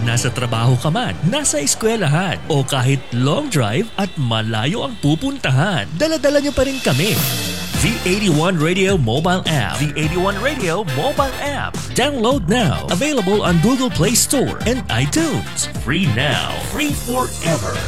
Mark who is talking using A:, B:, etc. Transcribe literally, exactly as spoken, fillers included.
A: Nasa trabaho ka man, nasa eskwelahan, o kahit long drive at malayo ang pupuntahan, dala-dala niyo pa rin kami. V eighty-one Radio Mobile App. V eighty-one Radio Mobile App. Download now. Available on Google Play Store and iTunes. Free now. Free forever.